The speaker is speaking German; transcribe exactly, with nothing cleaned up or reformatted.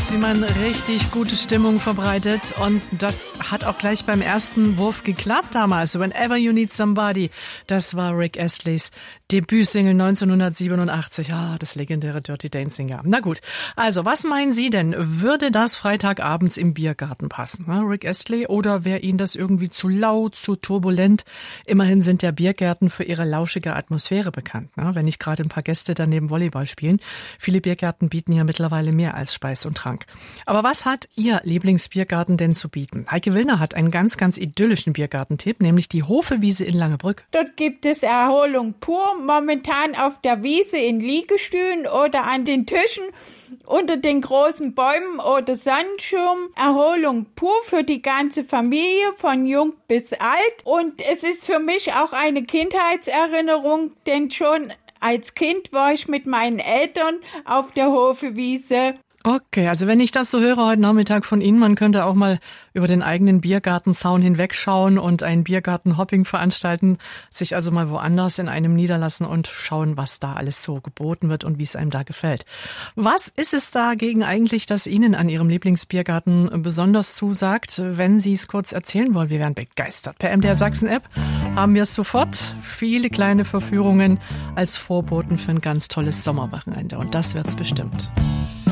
wie man richtig gute Stimmung verbreitet. Und das hat auch gleich beim ersten Wurf geklappt damals. Whenever You Need Somebody. Das war Rick Astleys Debütsingle neunzehnhundertsiebenundachtzig. Ah, das legendäre Dirty Dancing. Ja. Na gut. Also, was meinen Sie denn? Würde das Freitagabends im Biergarten passen? Na, Rick Astley? Oder wäre Ihnen das irgendwie zu laut, zu turbulent? Immerhin sind ja Biergärten für ihre lauschige Atmosphäre bekannt. Na, wenn nicht gerade ein paar Gäste daneben Volleyball spielen. Viele Biergärten bieten ja mittlerweile mehr als Speis und Trank. Aber was hat Ihr Lieblingsbiergarten denn zu bieten? Heike Willner hat einen ganz, ganz idyllischen Biergartentipp, nämlich die Hofewiese in Langebrück. Dort gibt es Erholung pur, momentan auf der Wiese in Liegestühlen oder an den Tischen unter den großen Bäumen oder Sonnenschirm. Erholung pur für die ganze Familie, von jung bis alt. Und es ist für mich auch eine Kindheitserinnerung, denn schon als Kind war ich mit meinen Eltern auf der Hofewiese. Okay, also wenn ich das so höre heute Nachmittag von Ihnen, man könnte auch mal über den eigenen Biergartenzaun hinwegschauen und ein Biergarten-Hopping veranstalten, sich also mal woanders in einem niederlassen und schauen, was da alles so geboten wird und wie es einem da gefällt. Was ist es dagegen eigentlich, das Ihnen an Ihrem Lieblingsbiergarten besonders zusagt? Wenn Sie es kurz erzählen wollen, wir wären begeistert. Per M D R Sachsen-App haben wir es sofort. Viele kleine Verführungen als Vorboten für ein ganz tolles Sommerwochenende und das wird's bestimmt.